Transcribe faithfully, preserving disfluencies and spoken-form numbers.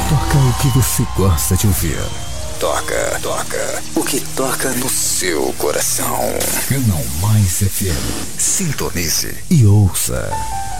Toca o que você gosta de ouvir. Toca, toca o que toca no seu coração. Canal Mais F M. Sintonize e ouça.